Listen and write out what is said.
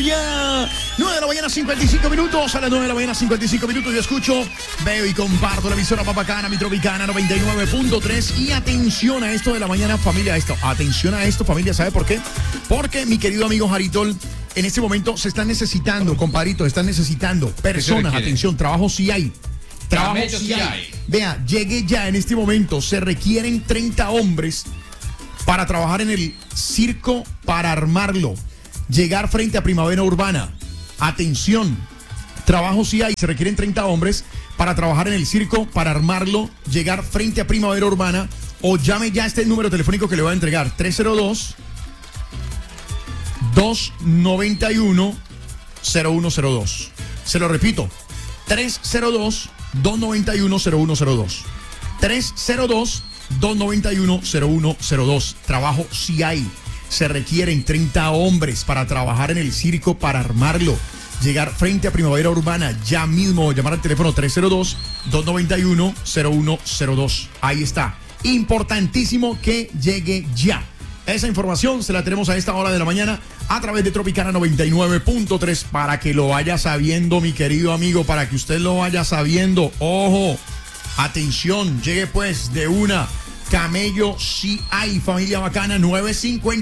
ya. 9 de la mañana, 55 minutos. A las 9 de la mañana, 55 minutos. Yo escucho, veo y comparto la emisora Papacana, mi Tropicana 99.3. Y atención a esto de la mañana, familia. Atención a esto, familia. ¿Sabe por qué? Porque mi querido amigo Jaritol, en este momento se están necesitando, compadrito, están necesitando personas. Atención, trabajo sí hay. Trabajo sí hay. Vea, llegue ya en este momento. Se requieren 30 hombres para trabajar en el circo para armarlo. Llegar frente a Primavera Urbana. Atención, trabajo sí hay. Se requieren 30 hombres para trabajar en el circo para armarlo. Llegar frente a Primavera Urbana. O llame ya este número telefónico que le voy a entregar. 302-291-0102. Se lo repito. 302-291-0102. 302-291-0102. Trabajo sí hay. Se requieren 30 hombres para trabajar en el circo para armarlo. Llegar frente a Primavera Urbana ya mismo. Llamar al teléfono 302-291-0102. Ahí está. Importantísimo que llegue ya. Esa información se la tenemos a esta hora de la mañana a través de Tropicana 99.3 para que lo vaya sabiendo, mi querido amigo, para que usted lo vaya sabiendo. Ojo, atención, llegue pues de una. Camello sí hay, familia bacana, 9:50.